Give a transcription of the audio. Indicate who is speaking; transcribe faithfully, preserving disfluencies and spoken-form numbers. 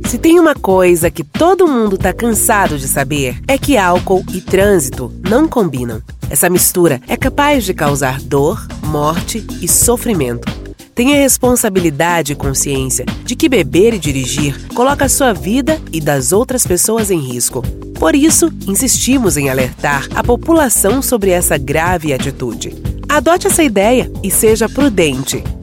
Speaker 1: Se tem uma coisa que todo mundo tá cansado de saber, é que álcool e trânsito não combinam. Essa mistura é capaz de causar dor, morte e sofrimento. Tenha responsabilidade e consciência de que beber e dirigir coloca a sua vida e das outras pessoas em risco. Por isso, insistimos em alertar a população sobre essa grave atitude. Adote essa ideia e seja prudente.